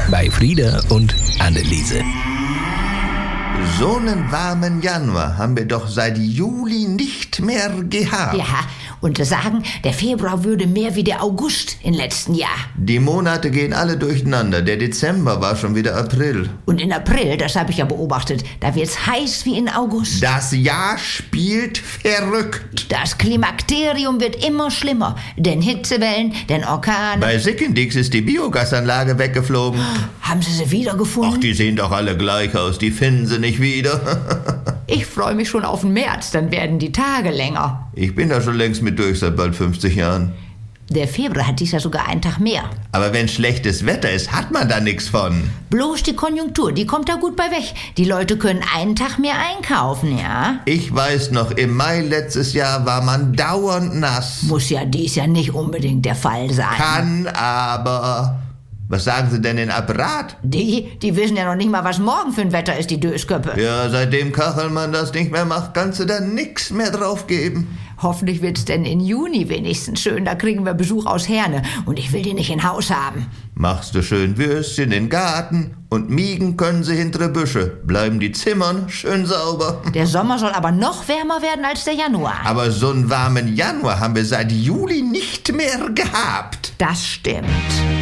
bei Frieda und Anneliese. So einen warmen Januar haben wir doch seit Juli nicht mehr gehabt. Ja, und sagen, der Februar würde mehr wie der August im letzten Jahr. Die Monate gehen alle durcheinander. Der Dezember war schon wieder April. Und in April, das habe ich ja beobachtet, da wird's heiß wie in August. Das Jahr spielt verrückt. Das Klimakterium wird immer schlimmer. Denn Hitzewellen, denn Orkane. Bei Sickendix ist die Biogasanlage weggeflogen. Haben Sie sie wiedergefunden? Ach, die sehen doch alle gleich aus. Die finden sie nicht wieder. Ich freue mich schon auf den März, dann werden die Tage länger. Ich bin da schon längst mit durch, seit bald 50 Jahren. Der Februar hat dies Jahr sogar einen Tag mehr. Aber wenn schlechtes Wetter ist, hat man da nichts von. Bloß die Konjunktur, die kommt da gut bei weg. Die Leute können einen Tag mehr einkaufen, ja? Ich weiß noch, im Mai letztes Jahr war man dauernd nass. Muss ja dies Jahr nicht unbedingt der Fall sein. Kann aber... Was sagen Sie denn in Apparat? Die wissen ja noch nicht mal, was morgen für ein Wetter ist, die Dösköppe. Ja, seitdem Kachelmann das nicht mehr macht, kannst du da nix mehr drauf geben. Hoffentlich wird's denn in Juni wenigstens schön, da kriegen wir Besuch aus Herne und ich will die nicht in Haus haben. Machst du schön Würstchen in den Garten und miegen können sie hintere Büsche. Bleiben die Zimmern schön sauber. Der Sommer soll aber noch wärmer werden als der Januar. Aber so einen warmen Januar haben wir seit Juli nicht mehr gehabt. Das stimmt.